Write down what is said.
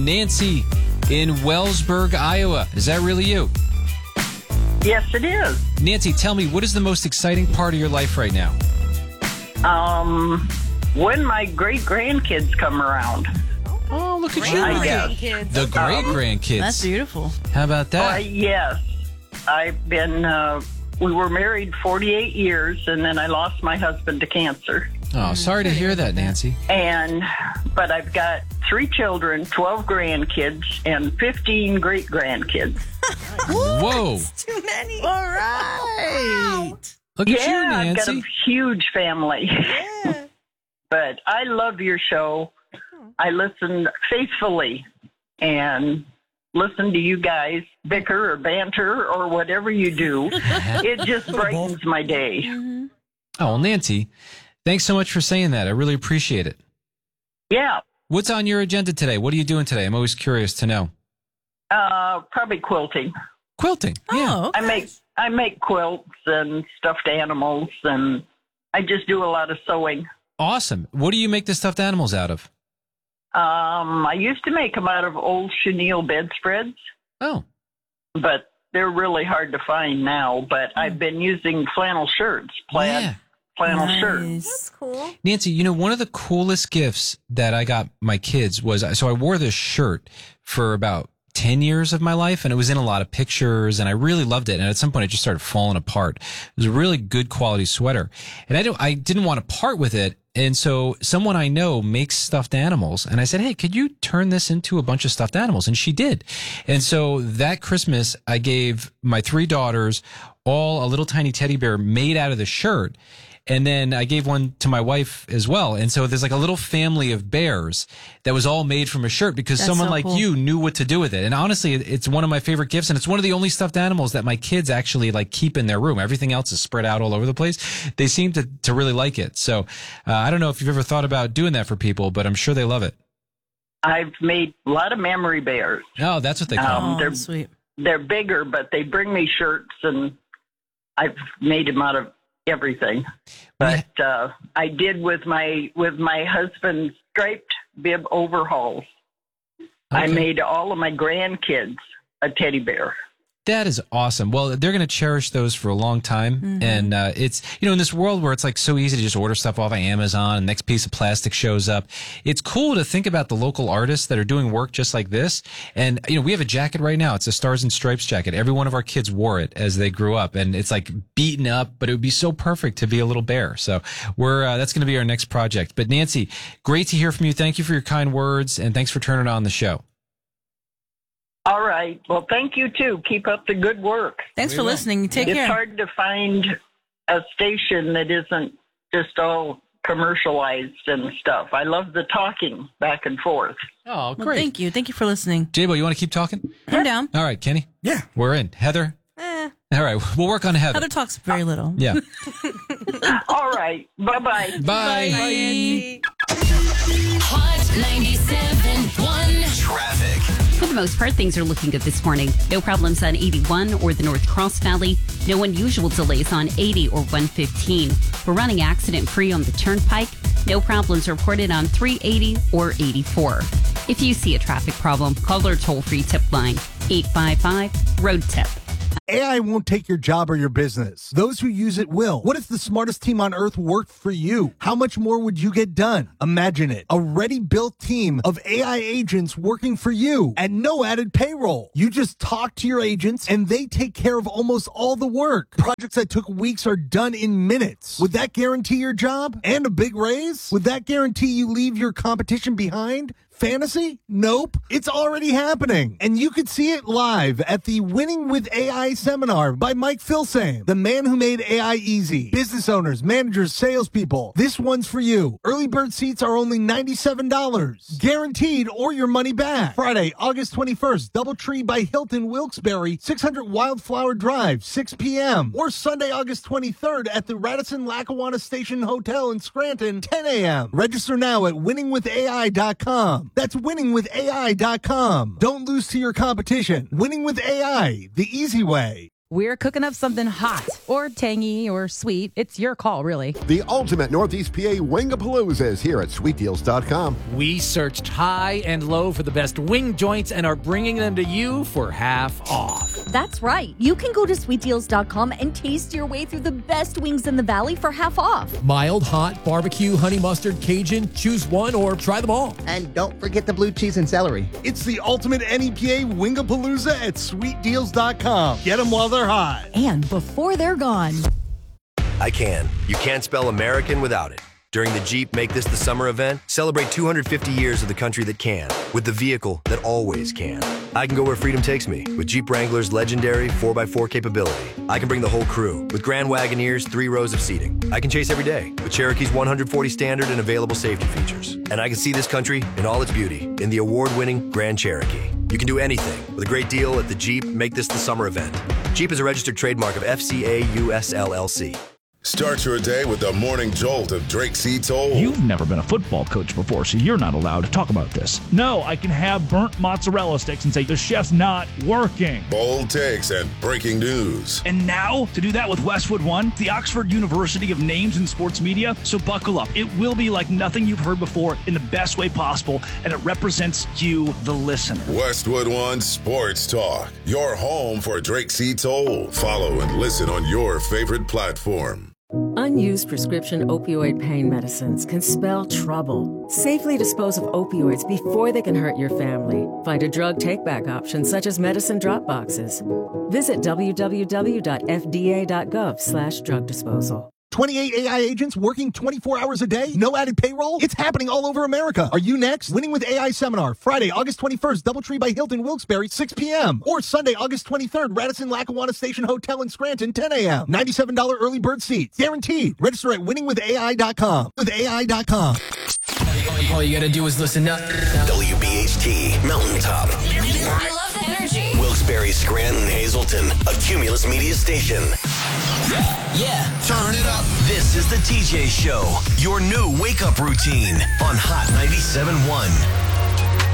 Nancy in Wellsburg, Iowa. Is that really you? Yes, it is. Nancy, tell me, what is the most exciting part of your life right now? When my great-grandkids come around. Oh, look at you. I guess. The great-grandkids. That's beautiful. How about that? Yes. I've been, we were married 48 years, and then I lost my husband to cancer. Oh, sorry to hear that, Nancy. But I've got 3 children, 12 grandkids, and 15 great-grandkids. Whoa. Too many. All right. Look at you, I've got Nancy. a huge family. Yeah. But I love your show. I listen faithfully and listen to you guys bicker or banter or whatever you do. It just brightens my day. Mm-hmm. Oh, well, Nancy, thanks so much for saying that. I really appreciate it. Yeah, What's on your agenda today? What are you doing today? I'm always curious to know. probably quilting. Quilting. Yeah. Oh, okay. I make quilts and stuffed animals, and I just do a lot of sewing. Awesome. What do you make the stuffed animals out of? I used to make them out of old chenille bedspreads, Oh. but they're really hard to find now. But I've been using flannel shirts, plaid Yeah. flannel shirts. Nice. That's cool. Nancy, you know, one of the coolest gifts that I got my kids was, so I wore this shirt for about 10 years of my life, and it was in a lot of pictures, and I really loved it. And at some point, it just started falling apart. It was a really good quality sweater, and I didn't want to part with it. And so someone I know makes stuffed animals, and I said, hey, could you turn this into a bunch of stuffed animals? And she did. And so that Christmas, I gave my 3 daughters all a little tiny teddy bear made out of the shirt. And then I gave one to my wife as well. And so there's like a little family of bears that was all made from a shirt because That's someone so like cool. you knew what to do with it. And honestly, it's one of my favorite gifts. And it's one of the only stuffed animals that my kids actually like keep in their room. Everything else is spread out all over the place. They seem to really like it. So I don't know if you've ever thought about doing that for people, but I'm sure they love it. I've made a lot of memory bears. Oh, that's what they call them. Oh, they're- sweet. They're bigger, but they bring me shirts, and I've made them out of everything. But I did with my husband's striped bib overalls. I Okay. made all of my grandkids a teddy bear. That is awesome. Well, they're going to cherish those for a long time. And it's, you know, in this world where it's like so easy to just order stuff off of Amazon and next piece of plastic shows up, it's cool to think about the local artists that are doing work just like this. And, you know, we have a jacket right now. It's a Stars and Stripes jacket. Every one of our kids wore it as they grew up, and it's like beaten up, but it would be so perfect to be a little bear. So that's going to be our next project. But Nancy, great to hear from you. Thank you for your kind words, and thanks for turning on the show. All right. Well, thank you, too. Keep up the good work. Thanks We for will. listening. Take It's care. hard to find a station that isn't just all commercialized and stuff. I love the talking back and forth. Oh, Well, thank you. Thank you for listening. J-Bo, you want to keep talking? I'm down. All right, Kenny. Yeah. We're in. Heather? All right, we'll work on Heather. Heather talks very little. Yeah. All right. Bye-bye. Bye. Hot 97.1 Traffic. For the most part, things are looking good this morning. No problems on 81 or the North Cross Valley. No unusual delays on 80 or 115. We're running accident-free on the Turnpike. No problems reported on 380 or 84. If you see a traffic problem, call our toll-free tip line, 855-ROAD-TIP. AI won't take your job or your business. Those who use it will. What if the smartest team on earth worked for you? How much more would you get done? Imagine it. A ready-built team of AI agents working for you at no added payroll. You just talk to your agents and they take care of almost all the work. Projects that took weeks are done in minutes. Would that guarantee your job and a big raise? Would that guarantee you leave your competition behind? Fantasy? Nope. It's already happening. And you could see it live at the Winning with AI seminar by Mike Filsame, the man who made AI easy. Business owners, managers, salespeople. This one's for you. Early bird seats are only $97. Guaranteed or your money back. Friday, August 21st, Doubletree by Hilton Wilkes-Barre, 600 Wildflower Drive, 6 p.m. Or Sunday, August 23rd at the Radisson Lackawanna Station Hotel in Scranton, 10 a.m. Register now at winningwithai.com. That's winningwithai.com. Don't lose to your competition. Winning with AI, the easy way. We're cooking up something hot. or tangy or sweet. It's your call, really. The ultimate Northeast PA Wingapalooza is here at sweetdeals.com. We searched high and low for the best wing joints and are bringing them to you for half off. That's right. You can go to sweetdeals.com and taste your way through the best wings in the valley for half off. Mild, hot, barbecue, honey mustard, Cajun, choose one or try them all. And don't forget the blue cheese and celery. It's the ultimate NEPA Wingapalooza at sweetdeals.com. Get them while they're hot. And before they're gone. I can. You can't spell American without it. During the Jeep Make This the Summer event, celebrate 250 years of the country that can, with the vehicle that always can. I can go where freedom takes me, with Jeep Wrangler's legendary 4x4 capability. I can bring the whole crew, with Grand Wagoneer's 3 rows of seating. I can chase every day, with Cherokee's 140 standard and available safety features. And I can see this country in all its beauty, in the award-winning Grand Cherokee. You can do anything with a great deal at the Jeep Make This the Summer event. Jeep is a registered trademark of FCA US LLC. Start your day with the morning jolt of Drake C. Toll. You've never been a football coach before, so you're not allowed to talk about this. No, I can have burnt mozzarella sticks and say the chef's not working. Bold takes and breaking news. And now, to do that with Westwood One, the Oxford University of names in sports media. So buckle up. It will be like nothing you've heard before in the best way possible, and it represents you, the listener. Westwood One Sports Talk, your home for Drake C. Toll. Follow and listen on your favorite platform. Unused prescription opioid pain medicines can spell trouble. Safely dispose of opioids before they can hurt your family. Find a drug take-back option such as medicine drop boxes. Visit www.fda.gov/drug disposal. 28 AI agents working 24 hours a day? No added payroll? It's happening all over America. Are you next? Winning with AI Seminar, Friday, August 21st, Doubletree by Hilton, Wilkes-Barre, 6 p.m. Or Sunday, August 23rd, Radisson Lackawanna Station Hotel in Scranton, 10 a.m. $97 early bird seats. Guaranteed. Register at winningwithai.com. With AI.com. All you gotta do is listen up. WBHT, Mountaintop. I love the energy. Wilkes-Barre, Scranton, Hazleton, a Cumulus Media station. Yeah. Turn it up. This is the TJ Show, your new wake-up routine on Hot 97.1.